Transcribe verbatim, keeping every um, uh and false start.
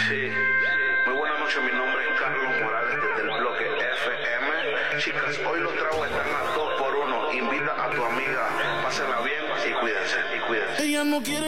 Sí, muy buenas noches, mi nombre es Carlos Morales desde el bloque F M. Chicas, hoy los tragos están a dos por uno. Invita a tu amiga, pásenla bien y cuídense, y cuídense. Ella no quiere